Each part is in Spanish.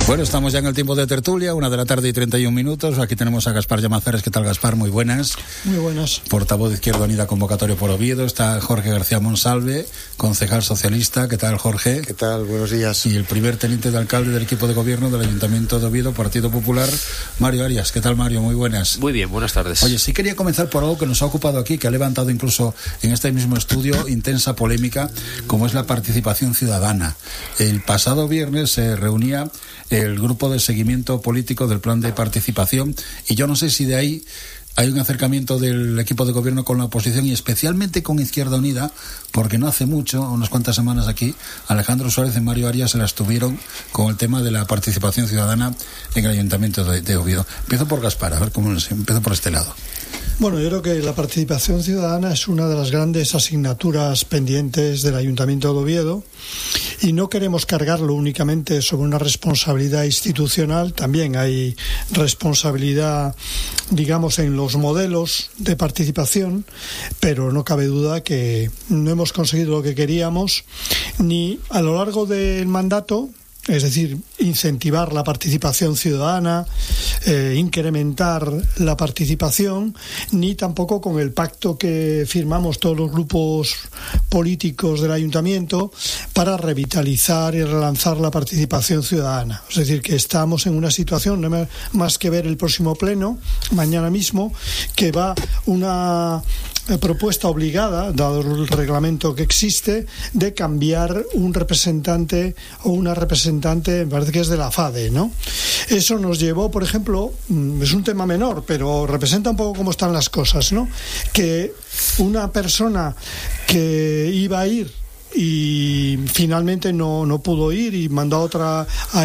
Bueno, estamos ya en el tiempo de tertulia, 1:31 Aquí tenemos a Gaspar Llamazares. ¿Qué tal, Gaspar? Muy buenas. Muy buenas. Portavoz de Izquierda Unida, convocatorio por Oviedo. Está Jorge García Monsalve, concejal socialista. ¿Qué tal, Jorge? ¿Qué tal? Buenos días. Y el primer teniente de alcalde del equipo de gobierno del Ayuntamiento de Oviedo, Partido Popular, Mario Arias. ¿Qué tal, Mario? Muy buenas. Muy bien, buenas tardes. Oye, sí quería comenzar por algo que nos ha ocupado aquí, que ha levantado incluso en este mismo estudio intensa polémica, como es la participación ciudadana. El pasado viernes se reunía el grupo de seguimiento político del plan de participación, y yo no sé si de ahí hay un acercamiento del equipo de gobierno con la oposición y especialmente con Izquierda Unida, porque no hace mucho, unas cuantas semanas aquí, Alejandro Suárez y Mario Arias se las tuvieron con el tema de la participación ciudadana en el Ayuntamiento de Oviedo. Empiezo por Gaspar, a ver cómo empiezo por este lado. Bueno, yo creo que la participación ciudadana es una de las grandes asignaturas pendientes del Ayuntamiento de Oviedo, y no queremos cargarlo únicamente sobre una responsabilidad institucional. También hay responsabilidad, digamos, en los modelos de participación, pero no cabe duda que no hemos conseguido lo que queríamos, ni a lo largo del mandato, es decir, incentivar la participación ciudadana, incrementar la participación, ni tampoco con el pacto que firmamos todos los grupos políticos del ayuntamiento para revitalizar y relanzar la participación ciudadana. Es decir, que estamos en una situación, no más que ver el próximo pleno, mañana mismo, que va una propuesta obligada, dado el reglamento que existe, de cambiar un representante o una representante, me parece que es de la FADE, ¿no? Eso nos llevó, por ejemplo, es un tema menor, pero representa un poco cómo están las cosas, ¿no? Que una persona que iba a ir y finalmente no pudo ir y mandó a otra a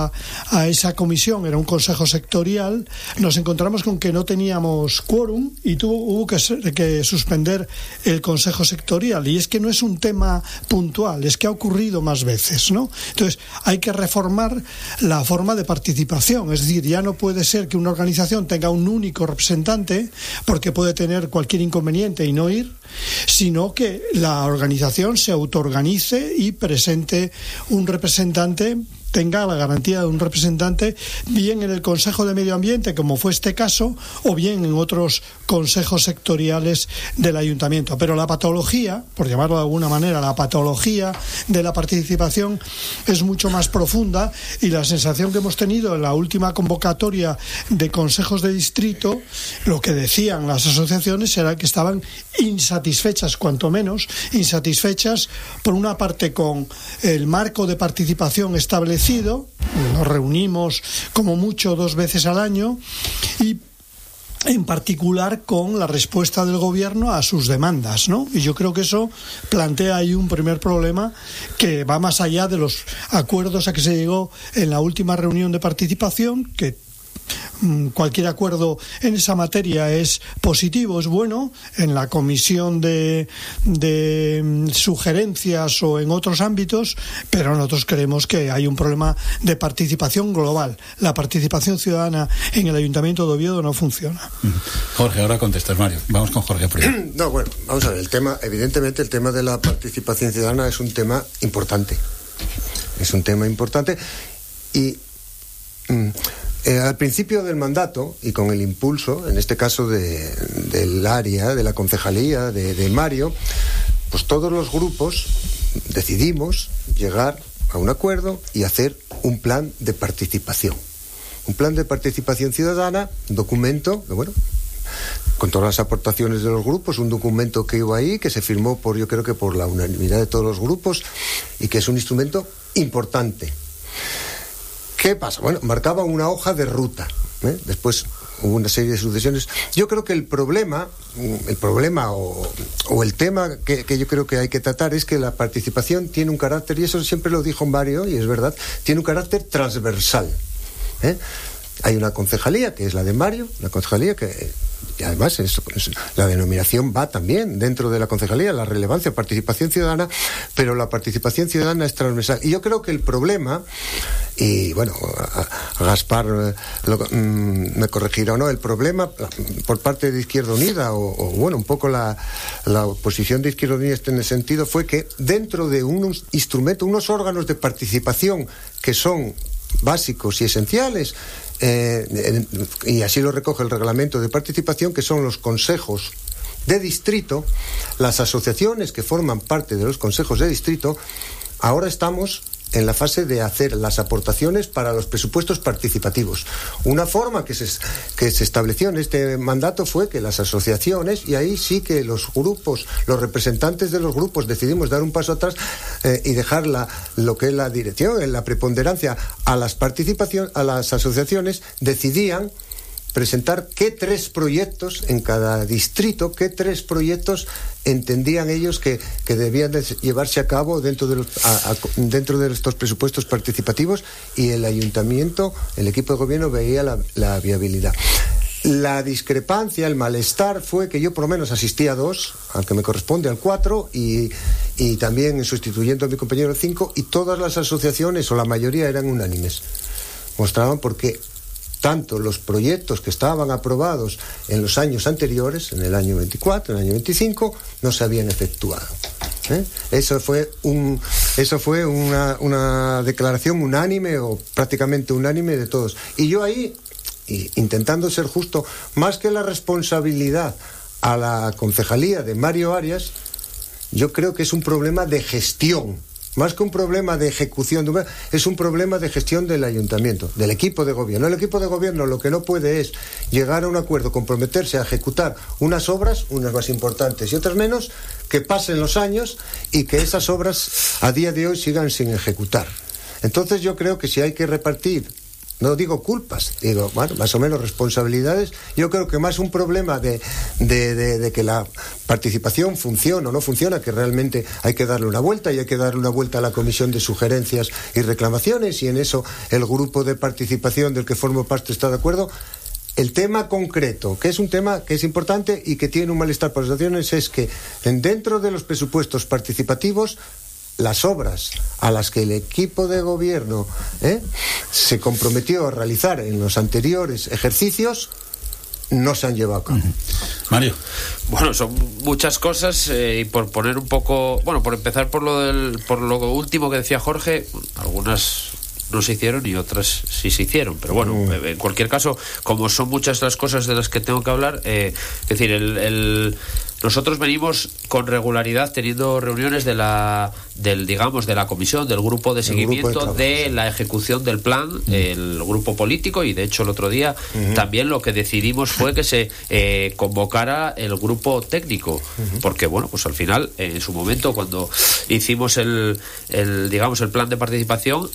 esa comisión, era un consejo sectorial, nos encontramos con que no teníamos quórum y hubo que suspender el consejo sectorial. Y es que no es un tema puntual, es que ha ocurrido más veces, ¿no? Entonces hay que reformar la forma de participación, es decir, ya no puede ser que una organización tenga un único representante porque puede tener cualquier inconveniente y no ir, sino que la organización se autoorganice y presente un representante, tenga la garantía de un representante, bien en el Consejo de Medio Ambiente, como fue este caso, o bien en otros consejos sectoriales del Ayuntamiento. Pero la patología, por llamarlo de alguna manera, la patología de la participación es mucho más profunda, y la sensación que hemos tenido en la última convocatoria de consejos de distrito, lo que decían las asociaciones era que estaban insatisfechas, cuanto menos insatisfechas, por una parte con el marco de participación establecido. Nos reunimos como mucho 2 veces al año, y en particular con la respuesta del gobierno a sus demandas, ¿no? Y yo creo que eso plantea ahí un primer problema que va más allá de los acuerdos a que se llegó en la última reunión de participación, que cualquier acuerdo en esa materia es positivo, es bueno, en la comisión de sugerencias o en otros ámbitos, pero nosotros creemos que hay un problema de participación global. La participación ciudadana en el Ayuntamiento de Oviedo no funciona. Jorge, ahora contestas, Mario. Vamos con Jorge primero. No, bueno, vamos a ver, evidentemente el tema de la participación ciudadana es un tema importante. Es un tema importante y al principio del mandato, y con el impulso, en este caso del área, de la concejalía, de Mario, pues todos los grupos decidimos llegar a un acuerdo y hacer un plan de participación. Un plan de participación ciudadana, un documento, bueno, con todas las aportaciones de los grupos, un documento que iba ahí, que se firmó yo creo que por la unanimidad de todos los grupos, y que es un instrumento importante. ¿Qué pasa? Bueno, marcaba una hoja de ruta, ¿eh? Después hubo una serie de sucesiones. Yo creo que el problema o el tema que yo creo que hay que tratar es que la participación tiene un carácter, y eso siempre lo dijo Mario, y es verdad, tiene un carácter transversal, ¿eh? Hay una concejalía, que es la de Mario, una concejalía que, y además la denominación va también dentro de la concejalía, la relevancia, participación ciudadana, pero la participación ciudadana es transversal. Y yo creo que el problema, y bueno, a Gaspar me corregirá o no, el problema por parte de Izquierda Unida, o bueno, un poco la oposición de Izquierda Unida en ese sentido, fue que dentro de unos instrumentos, unos órganos de participación que son básicos y esenciales, y así lo recoge el reglamento de participación, que son los consejos de distrito, las asociaciones que forman parte de los consejos de distrito. Ahora estamos en la fase de hacer las aportaciones para los presupuestos participativos. Una forma que se estableció en este mandato fue que las asociaciones, y ahí sí que los grupos, los representantes de los grupos decidimos dar un paso atrás y dejar lo que es la dirección, la preponderancia a las asociaciones, decidían presentar qué 3 proyectos en cada distrito, qué 3 proyectos entendían ellos que debían de llevarse a cabo dentro de estos presupuestos participativos, y el ayuntamiento, el equipo de gobierno veía la viabilidad. La discrepancia, el malestar fue que yo por lo menos asistí a 2, al que me corresponde al 4, y también sustituyendo a mi compañero el 5, y todas las asociaciones, o la mayoría, eran unánimes. Mostraban por qué tanto los proyectos que estaban aprobados en los años anteriores, en el año 24, en el año 25, no se habían efectuado. Eso fue una declaración unánime, o prácticamente unánime, de todos. Y yo ahí, intentando ser justo, más que la responsabilidad a la concejalía de Mario Arias, yo creo que es un problema de gestión. Más que un problema de ejecución, es un problema de gestión del ayuntamiento, del equipo de gobierno. El equipo de gobierno lo que no puede es llegar a un acuerdo, comprometerse a ejecutar unas obras, unas más importantes y otras menos, que pasen los años y que esas obras a día de hoy sigan sin ejecutar. Entonces yo creo que si hay que repartir, no digo culpas, digo, bueno, más o menos responsabilidades, yo creo que más un problema de que la participación funciona o no funciona, que realmente hay que darle una vuelta, y hay que darle una vuelta a la comisión de sugerencias y reclamaciones, y en eso el grupo de participación del que formo parte está de acuerdo. El tema concreto, que es un tema que es importante y que tiene un malestar para las asociaciones, es que dentro de los presupuestos participativos, las obras a las que el equipo de gobierno se comprometió a realizar en los anteriores ejercicios no se han llevado a cabo. Mario. Bueno, son muchas cosas, y por poner un poco, bueno, por empezar por lo último que decía Jorge, algunas no se hicieron y otras sí se hicieron, pero bueno, en cualquier caso, como son muchas las cosas de las que tengo que hablar, es decir, nosotros venimos con regularidad teniendo reuniones de la comisión, del grupo de seguimiento de la ejecución del plan, el grupo político, y de hecho el otro día también lo que decidimos fue que se convocara el grupo técnico, porque bueno, pues al final, en su momento, cuando hicimos el plan de participación,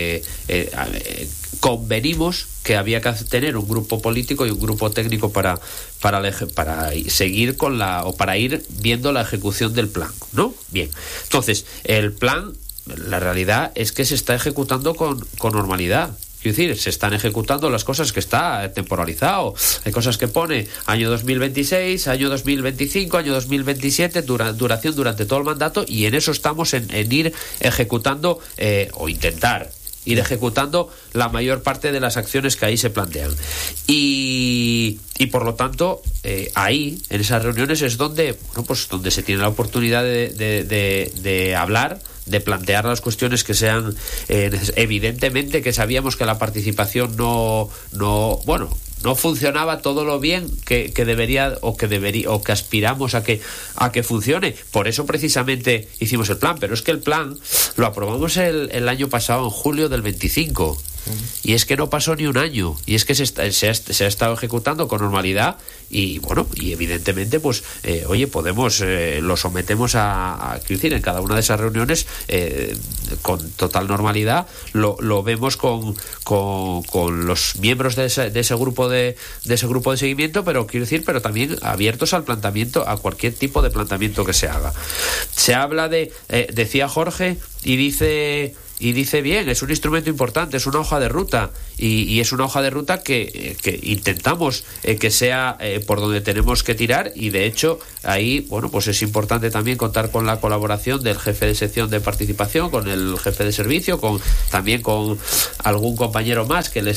convenimos que había que tener un grupo político y un grupo técnico para seguir para ir viendo la ejecución del plan, ¿no? Bien, entonces el plan, la realidad es que se está ejecutando con normalidad. Quiero decir, se están ejecutando las cosas que está temporalizado. Hay cosas que pone año 2026, año 2025, año 2027, duración durante todo el mandato, y en eso estamos en ir ejecutando o intentar ir ejecutando la mayor parte de las acciones que ahí se plantean. Y por lo tanto, ahí, en esas reuniones, es donde se tiene la oportunidad de hablar, de plantear las cuestiones que sean evidentemente que sabíamos que la participación no funcionaba todo lo bien que debería o que aspiramos a que funcione. Por eso precisamente hicimos el plan, pero es que el plan lo aprobamos el año pasado, en julio del 25. Y es que no pasó ni un año, y es que se ha estado ejecutando con normalidad, y bueno, y evidentemente pues podemos lo sometemos quiero decir, en cada una de esas reuniones con total normalidad, lo vemos con los miembros de ese grupo de seguimiento, pero quiero decir, pero también abiertos al planteamiento, a cualquier tipo de planteamiento que se haga. Se habla decía Jorge, y dice bien, es un instrumento importante, es una hoja de ruta, y es una hoja de ruta que intentamos que sea por donde tenemos que tirar, y de hecho ahí, bueno, pues es importante también contar con la colaboración del jefe de sección de participación, con el jefe de servicio, también con algún compañero más que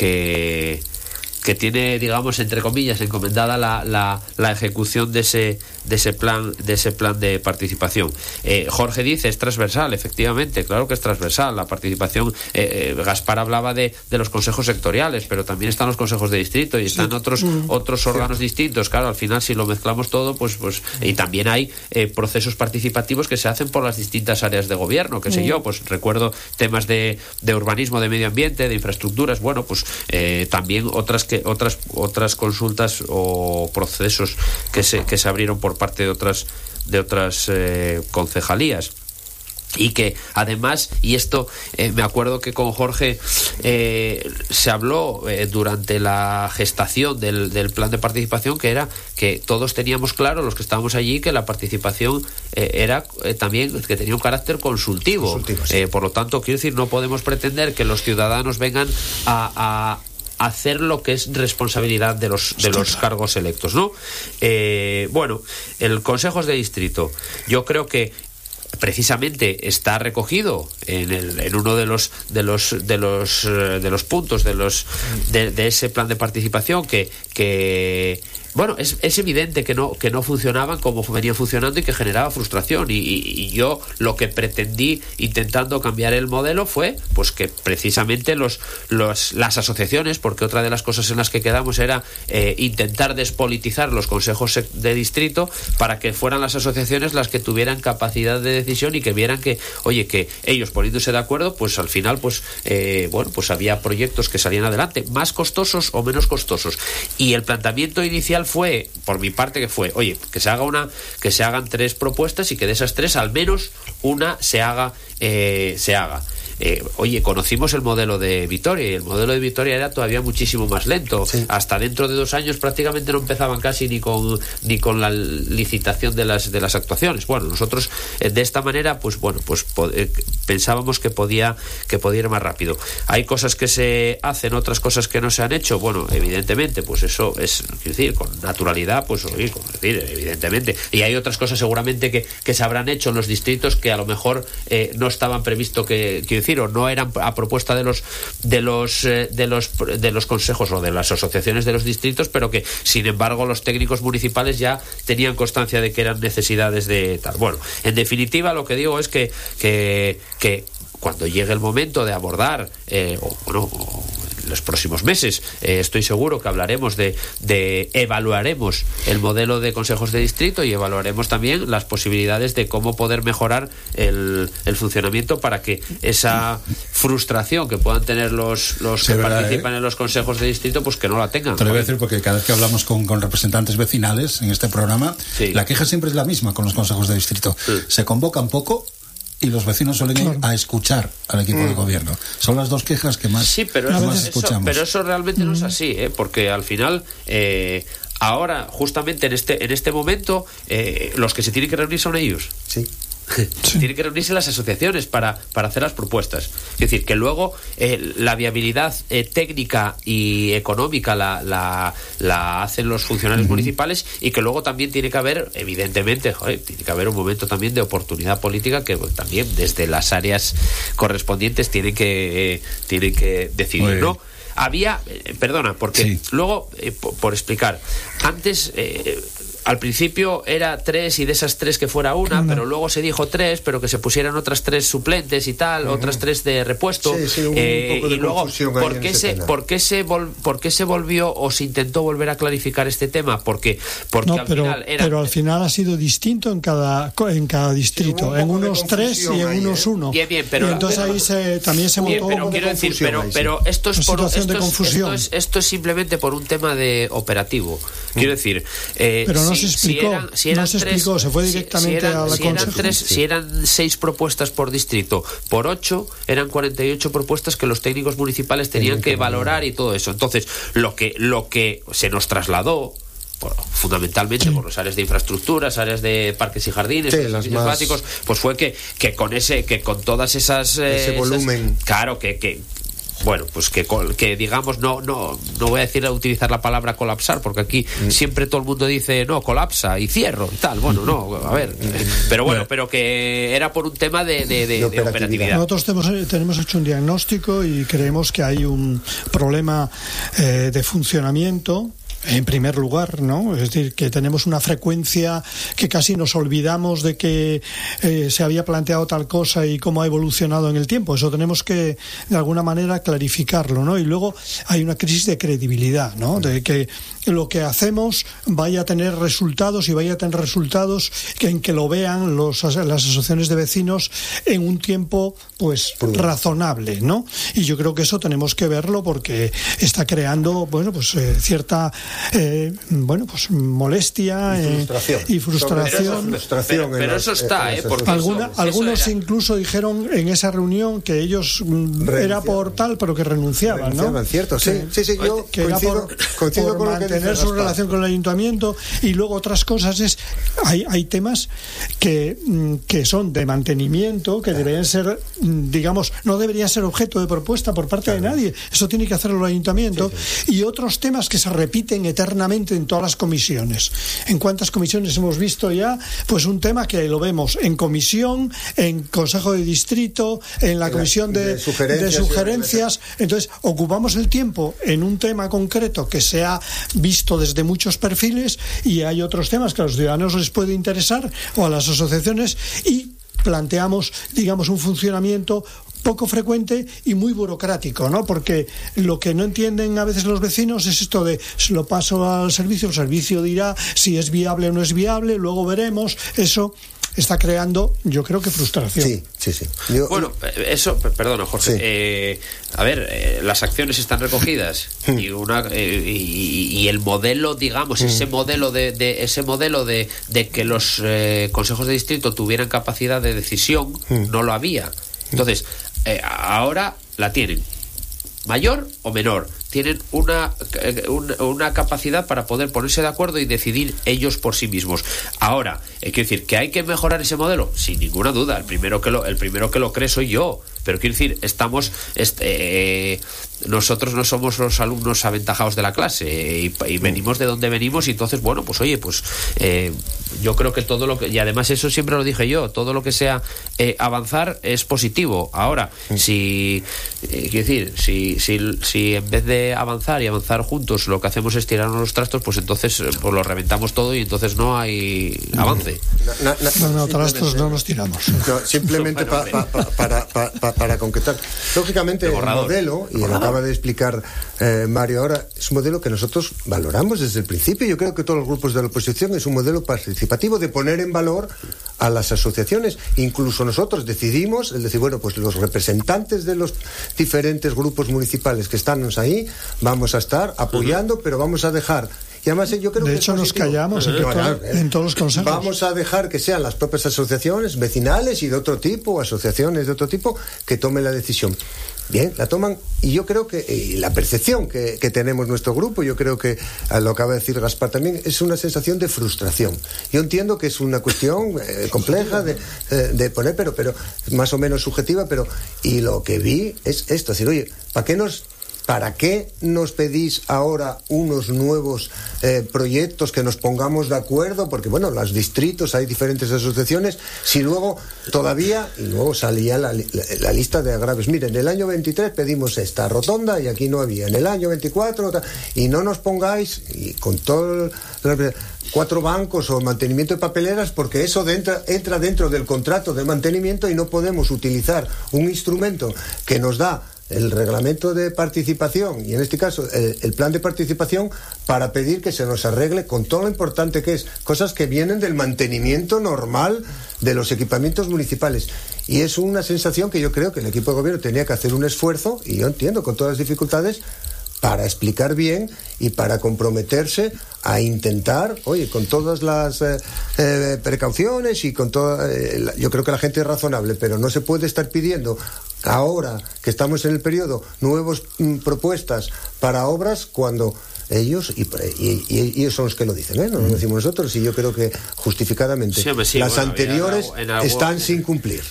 tiene, digamos, entre comillas, encomendada la ejecución de ese plan de participación. Jorge dice, es transversal, efectivamente, claro que es transversal la participación. Gaspar hablaba de los consejos sectoriales, pero también están los consejos de distrito y están otros órganos distintos. Claro, al final si lo mezclamos todo, pues y también hay procesos participativos que se hacen por las distintas áreas de gobierno, qué sé yo, pues recuerdo temas de urbanismo, de medio ambiente, de infraestructuras, bueno, pues también otras consultas o procesos que se abrieron por parte de otras concejalías. Y que además, y esto me acuerdo que con Jorge se habló durante la gestación del plan de participación, que era que todos teníamos claro, los que estábamos allí, que la participación era también que tenía un carácter consultivo, sí. Por lo tanto, quiero decir, no podemos pretender que los ciudadanos vengan a hacer lo que es responsabilidad de los cargos electos, ¿no? Bueno, el Consejos de Distrito, yo creo que precisamente está recogido en uno de los puntos de ese plan de participación que bueno, es evidente que no funcionaban como venían funcionando y que generaba frustración, y yo lo que pretendí intentando cambiar el modelo fue pues que precisamente las asociaciones, porque otra de las cosas en las que quedamos era intentar despolitizar los consejos de distrito para que fueran las asociaciones las que tuvieran capacidad de decisión y que vieran que, oye, que ellos poniéndose de acuerdo, pues al final pues bueno, pues había proyectos que salían adelante, más costosos o menos costosos. Y el planteamiento inicial fue, por mi parte, que fue, oye, que se hagan 3 propuestas y que de esas 3 al menos una se haga. Oye, conocimos el modelo de Vitoria, y el modelo de Vitoria era todavía muchísimo más lento. Sí. Hasta dentro de 2 años prácticamente no empezaban casi ni con la licitación de las actuaciones. Bueno, nosotros de esta manera, pues bueno, pues pensábamos que podía ir más rápido. Hay cosas que se hacen, otras cosas que no se han hecho. Bueno, evidentemente, pues eso es, quiero decir, con naturalidad, pues oye, evidentemente. Y hay otras cosas seguramente que se habrán hecho en los distritos que a lo mejor no estaban previsto que, quiero decir, o no eran a propuesta de los consejos o de las asociaciones de los distritos, pero que sin embargo los técnicos municipales ya tenían constancia de que eran necesidades de tal. Bueno, en definitiva lo que digo es que cuando llegue el momento de abordar los próximos meses, estoy seguro que hablaremos evaluaremos el modelo de consejos de distrito y evaluaremos también las posibilidades de cómo poder mejorar el funcionamiento para que esa frustración que puedan tener los que participan en los consejos de distrito, pues que no la tengan. Te lo voy a decir porque cada vez que hablamos con representantes vecinales en este programa, sí, la queja siempre es la misma con los consejos de distrito. Sí. Se convocan poco y los vecinos suelen ir a escuchar al equipo de gobierno. Son las 2 quejas que más, escuchamos. Pero eso realmente no es así, porque al final ahora, justamente en este momento, los que se tienen que reunir son ellos. Sí. Tienen que reunirse las asociaciones para hacer las propuestas. Es decir, que luego la viabilidad técnica y económica la hacen los funcionarios municipales, y que luego también tiene que haber, evidentemente, tiene que haber un momento también de oportunidad política que también desde las áreas correspondientes tienen que decidir, ¿no? Había, perdona, porque sí, luego, por explicar, antes al principio era 3 y de esas 3 que fuera una, pero luego se dijo 3, pero que se pusieran otras 3 suplentes y tal, otras 3 de repuesto. Sí, hubo un poco de y luego, ¿por qué se volvió o se intentó volver a clarificar este tema? Porque no, al final era... pero al final ha sido distinto en cada distrito, en unos 3 y en unos 1. Bien, pero y entonces ahí también se montó pero quiero decir, pero esto es por esto es simplemente por un tema de operativo. Quiero decir, pero no se explicó, se fue directamente a la consejo. Si eran 6 propuestas por distrito, por 8 eran 48 propuestas que los técnicos municipales tenían que valorar y todo eso. Entonces, lo que se nos trasladó, fundamentalmente por las áreas de infraestructuras, áreas de parques y jardines, servicios básicos, pues fue que con todas ese volumen, claro, bueno, pues que digamos, no voy a utilizar la palabra colapsar, porque aquí siempre todo el mundo dice, no, colapsa y cierro y tal. Bueno, no, a ver, pero bueno, pero que era por un tema de operatividad. Nosotros tenemos hecho un diagnóstico y creemos que hay un problema de funcionamiento En primer lugar, ¿no? Es decir, que tenemos una frecuencia que casi nos olvidamos de que se había planteado tal cosa y cómo ha evolucionado en el tiempo. Eso tenemos que, de alguna manera, clarificarlo, ¿no? Y luego hay una crisis de credibilidad, ¿no? De que lo que hacemos vaya a tener resultados y vaya a tener resultados en que lo vean las asociaciones de vecinos en un tiempo, pues, razonable, ¿no? Y yo creo que eso tenemos que verlo porque está creando, bueno, pues cierta molestia y frustración. Pero eso está, porque algunos incluso dijeron en esa reunión que ellos era por tal, pero que renunciaban, ¿no? Cierto, sí, yo que coincido con lo que mantener su relación con el ayuntamiento. Y luego otras cosas hay temas que son de mantenimiento, que deberían ser, digamos, no deberían ser objeto de propuesta por parte de nadie. Eso tiene que hacerlo el ayuntamiento. Y otros temas que se repiten eternamente en todas las comisiones. ¿En cuántas comisiones hemos visto ya? Pues un tema que lo vemos en comisión, en Consejo de Distrito, en la comisión de sugerencias. Entonces, ocupamos el tiempo en un tema concreto que se ha visto desde muchos perfiles, y hay otros temas que a los ciudadanos les puede interesar o a las asociaciones, y planteamos, digamos, un funcionamiento poco frecuente y muy burocrático, ¿no? Porque lo que no entienden a veces los vecinos es esto de se lo paso al servicio, el servicio dirá si es viable o no es viable, luego veremos. Eso está creando, yo creo que frustración. Sí. Bueno, eso, perdona, Jorge. Sí. Las acciones están recogidas y el modelo, digamos, ese modelo de que los consejos de distrito tuvieran capacidad de decisión, no lo había. Entonces, ahora la tienen, mayor o menor, tienen una capacidad para poder ponerse de acuerdo y decidir ellos por sí mismos. Ahora, quiero decir, ¿que hay que mejorar ese modelo? Sin ninguna duda, el primero que lo cree soy yo, pero quiero decir, nosotros no somos los alumnos aventajados de la clase y venimos de donde venimos, y entonces, bueno, pues oye, pues yo creo que todo lo que, y además eso siempre lo dije yo, todo lo que sea avanzar es positivo. Ahora, si en vez de avanzar y avanzar juntos lo que hacemos es tirarnos los trastos, pues entonces pues lo reventamos todo y entonces no hay avance. No, trastos no nos tiramos. No, simplemente para concretar. Lógicamente el modelo, y lo acaba de explicar Mario ahora, es un modelo que nosotros valoramos desde el principio. Yo creo que todos los grupos de la oposición es un modelo participativo de poner en valor a las asociaciones. Incluso nosotros decidimos, es decir, bueno, pues los representantes de los diferentes grupos municipales que estamos ahí, vamos a estar apoyando, pero vamos a dejar, y además yo creo de que hecho nos callamos en todos los consejos. Vamos a dejar que sean las propias asociaciones vecinales y de otro tipo, asociaciones de otro tipo, que tomen la decisión. Bien, la toman, y yo creo que la percepción que tenemos nuestro grupo, yo creo que lo acaba de decir Gaspar también, es una sensación de frustración. Yo entiendo que es una cuestión compleja de poner, pero más o menos subjetiva, y lo que vi es esto, es decir, oye, ¿para qué nos pedís ahora unos nuevos proyectos que nos pongamos de acuerdo? Porque, bueno, los distritos, hay diferentes asociaciones, si luego todavía, y luego salía la lista de agravios. Miren, en el año 23 pedimos esta rotonda y aquí no había. En el año 24, y no nos pongáis, y con todo 4 bancos o mantenimiento de papeleras, porque eso entra dentro del contrato de mantenimiento y no podemos utilizar un instrumento que nos da el reglamento de participación, y en este caso el plan de participación, para pedir que se nos arregle con todo lo importante que es, cosas que vienen del mantenimiento normal de los equipamientos municipales. Y es una sensación que yo creo que el equipo de gobierno tenía que hacer un esfuerzo, y yo entiendo, con todas las dificultades, para explicar bien y para comprometerse a intentar, oye, con todas las precauciones y con todo, yo creo que la gente es razonable, pero no se puede estar pidiendo ahora que estamos en el periodo nuevas propuestas para obras cuando ellos y ellos son los que lo dicen, no lo decimos nosotros, y yo creo que justificadamente las anteriores están sin cumplir.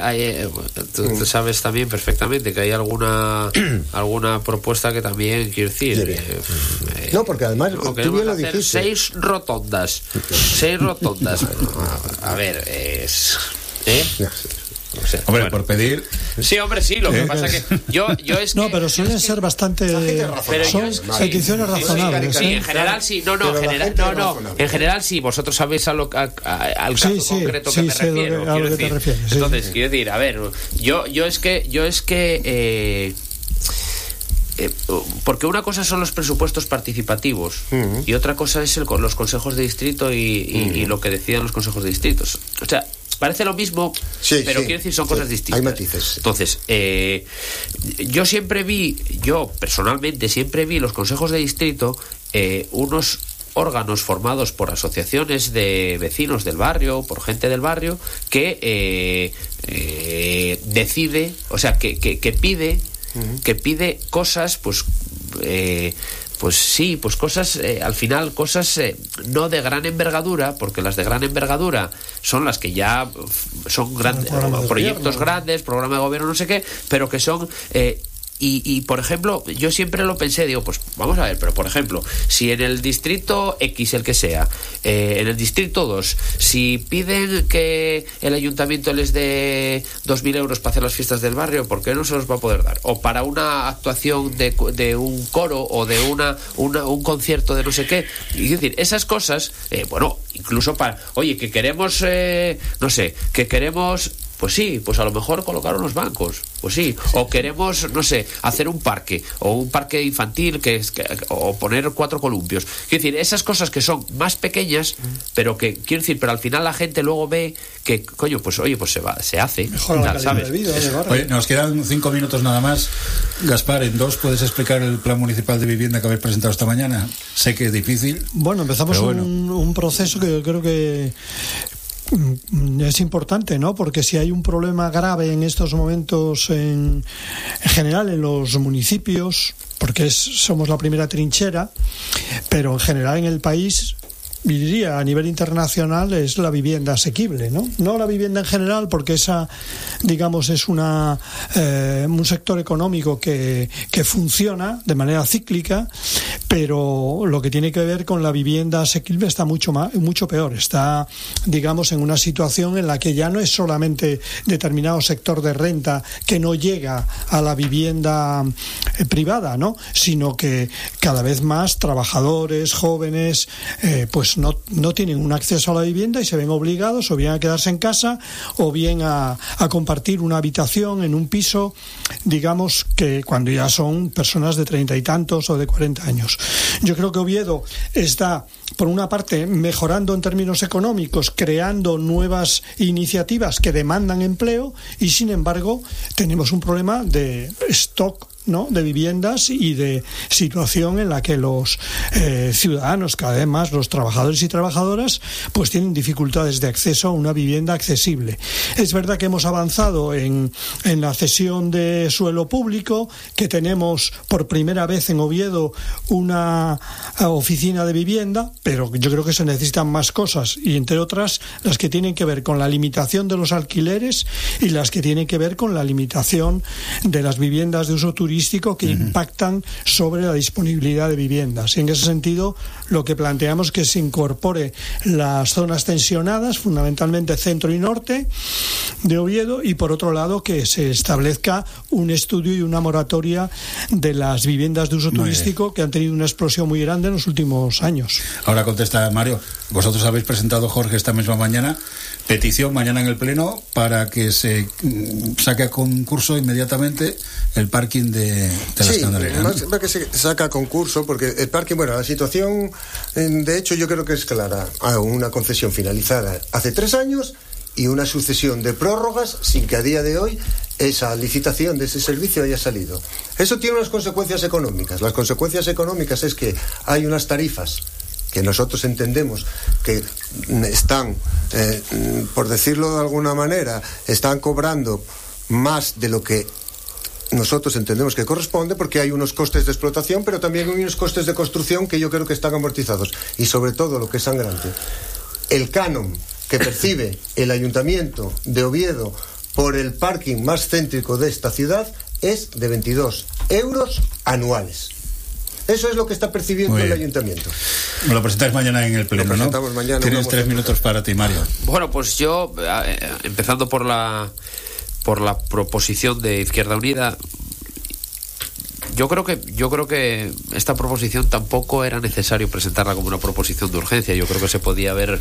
Tú sabes también perfectamente que hay alguna propuesta que también, quiero decir, no, porque además tú bien lo dijiste, 6 rotondas. A ver, Hombre, por pedir, Sí, hombre, sí, lo que pasa que yo es que... No, pero suelen ser bastante... Son peticiones razonables. Sí, en general sí, en general sí, vosotros sabéis al caso concreto que me refiero. Entonces, quiero decir, a ver, yo es que porque una cosa son los presupuestos participativos y otra cosa es los consejos de distrito y lo que decidan los consejos de distritos. O sea, parece lo mismo, pero quiero decir, son cosas distintas. Hay matices. Entonces, yo personalmente siempre vi los consejos de distrito unos órganos formados por asociaciones de vecinos del barrio, por gente del barrio, que decide, o sea, que pide cosas, pues cosas, al final cosas no de gran envergadura, porque las de gran envergadura son las que ya son grandes proyectos grandes, programa de gobierno, no sé qué, pero que son y por ejemplo, yo siempre lo pensé, digo, pues vamos a ver, pero por ejemplo, si en el distrito X, el que sea, en el distrito 2, si piden que el ayuntamiento les dé 2.000 euros para hacer las fiestas del barrio, ¿por qué no se los va a poder dar? O para una actuación de un coro o de un concierto de no sé qué. Y es decir, esas cosas, bueno, incluso para, oye, que queremos, no sé, que queremos... Pues sí, pues a lo mejor colocar unos bancos, pues sí, o queremos, no sé, hacer un parque, o un parque infantil, o poner 4 columpios. Quiero decir, esas cosas que son más pequeñas, pero que, quiero decir, pero al final la gente luego ve que, coño, pues oye, pues se hace. Mejor la calidad de vida, oye, nos quedan 5 minutos nada más. Gaspar, en 2, ¿puedes explicar el plan municipal de vivienda que habéis presentado esta mañana? Sé que es difícil. Bueno, empezamos un proceso que yo creo que es importante, ¿no? Porque si hay un problema grave en estos momentos en general en los municipios, porque somos la primera trinchera, pero en general en el país, diría a nivel internacional, es la vivienda asequible, ¿no? No la vivienda en general, porque esa, digamos, es un sector económico que funciona de manera cíclica, pero lo que tiene que ver con la vivienda asequible está mucho peor. Está, digamos, en una situación en la que ya no es solamente determinado sector de renta que no llega a la vivienda privada, ¿no? Sino que cada vez más trabajadores, jóvenes, pues no tienen un acceso a la vivienda y se ven obligados o bien a quedarse en casa o bien a compartir una habitación en un piso, digamos, que cuando ya son personas de 30 y tantos o de 40 años. Yo creo que Oviedo está, por una parte, mejorando en términos económicos, creando nuevas iniciativas que demandan empleo y, sin embargo, tenemos un problema de stock, ¿no?, de viviendas y de situación en la que los ciudadanos, cada vez más los trabajadores y trabajadoras, pues tienen dificultades de acceso a una vivienda accesible. Es verdad que hemos avanzado en la cesión de suelo público, que tenemos por primera vez en Oviedo una oficina de vivienda, pero yo creo que se necesitan más cosas, y entre otras las que tienen que ver con la limitación de los alquileres y las que tienen que ver con la limitación de las viviendas de uso turístico que impactan sobre la disponibilidad de viviendas. Y en ese sentido, lo que planteamos es que se incorpore las zonas tensionadas, fundamentalmente centro y norte de Oviedo, y por otro lado que se establezca un estudio y una moratoria de las viviendas de uso turístico que han tenido una explosión muy grande en los últimos años. Ahora contesta Mario. Vosotros habéis presentado, Jorge, esta misma mañana petición mañana en el Pleno para que se saque a concurso inmediatamente el parking de la Escandalera, ¿no? Sí, que se saca a concurso, porque el parking, bueno, la situación, de hecho, yo creo que es clara. Una concesión finalizada hace 3 años y una sucesión de prórrogas sin que a día de hoy esa licitación de ese servicio haya salido. Eso tiene unas consecuencias económicas. Las consecuencias económicas es que hay unas tarifas que nosotros entendemos que están, por decirlo de alguna manera, están cobrando más de lo que nosotros entendemos que corresponde, porque hay unos costes de explotación, pero también hay unos costes de construcción que yo creo que están amortizados. Y sobre todo, lo que es sangrante, el canon que percibe el Ayuntamiento de Oviedo por el parking más céntrico de esta ciudad es de 22 euros anuales. Eso es lo que está percibiendo el Ayuntamiento. Me lo presentáis mañana en el Pleno, ¿no? Mañana. Tienes 3 minutos para ti, Mario. Bueno, pues yo, empezando por la proposición de Izquierda Unida. Yo creo que esta proposición tampoco era necesario presentarla como una proposición de urgencia. Yo creo que se podía haber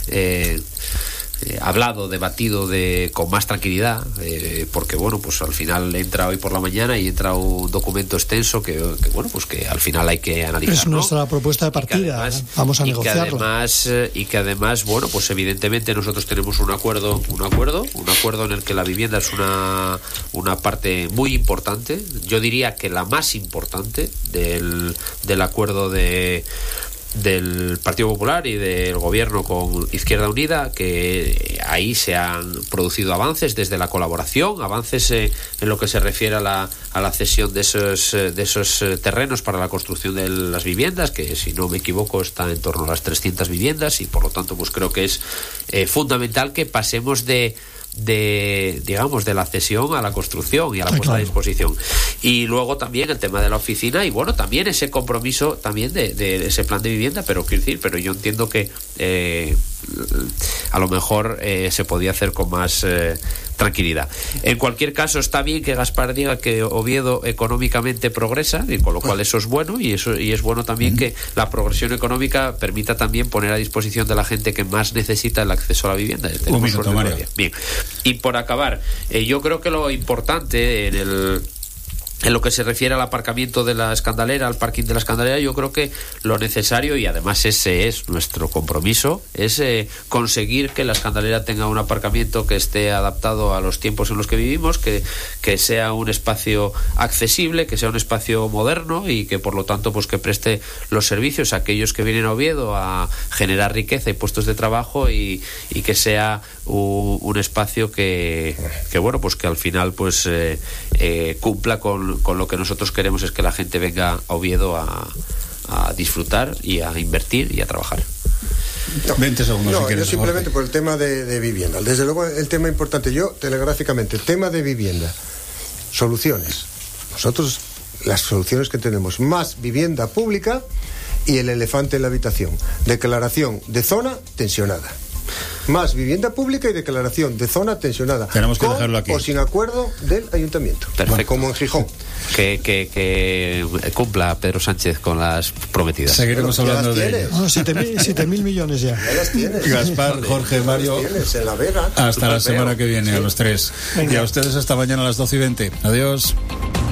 hablado, debatido con más tranquilidad, porque bueno, pues al final entra hoy por la mañana y entra un documento extenso que bueno, pues que al final hay que analizar. Es nuestra propuesta de partida, además, vamos a negociarlo. Y que además, bueno, pues evidentemente nosotros tenemos un acuerdo en el que la vivienda es una parte muy importante. Yo diría que la más importante del acuerdo del Partido Popular y del Gobierno con Izquierda Unida, que ahí se han producido avances desde la colaboración, avances en lo que se refiere a la cesión de esos terrenos para la construcción de las viviendas, que si no me equivoco está en torno a las 300 viviendas, y por lo tanto pues creo que es fundamental que pasemos de la cesión a la construcción y a la puesta a disposición. Y luego también el tema de la oficina, y bueno, también ese compromiso también de ese plan de vivienda, pero yo entiendo que a lo mejor se podía hacer con más tranquilidad. En cualquier caso, está bien que Gaspar diga que Oviedo económicamente progresa, y con lo cual eso es bueno, y es bueno también que la progresión económica permita también poner a disposición de la gente que más necesita el acceso a la vivienda. Un minuto, Mario. Bien. Y por acabar, yo creo que lo importante en lo que se refiere al aparcamiento de la Escandalera, al parking de la Escandalera, yo creo que lo necesario, y además ese es nuestro compromiso, es conseguir que la Escandalera tenga un aparcamiento que esté adaptado a los tiempos en los que vivimos, que sea un espacio accesible, que sea un espacio moderno, y que por lo tanto pues que preste los servicios a aquellos que vienen a Oviedo a generar riqueza y puestos de trabajo, y que sea un espacio que bueno, pues que al final pues cumpla con lo que nosotros queremos, es que la gente venga a Oviedo a disfrutar y a invertir y a trabajar. 20 segundos. No, si quieres, yo simplemente por el tema de vivienda. Desde luego el tema importante, yo telegráficamente, el tema de vivienda, soluciones. Nosotros las soluciones que tenemos, más vivienda pública y el elefante en la habitación. Declaración de zona tensionada. Más vivienda pública y declaración de zona tensionada. Tenemos que dejarlo aquí. O sin acuerdo del ayuntamiento. Perfecto. Como en Gijón. Que cumpla Pedro Sánchez con las prometidas. Seguiremos hablando de ello. 7.000 millones ya. Ya las tienes. Gaspar, Jorge, Mario. En La Vega. Hasta la semana que viene, a los tres. Y a ustedes hasta mañana a las 12:20. Adiós.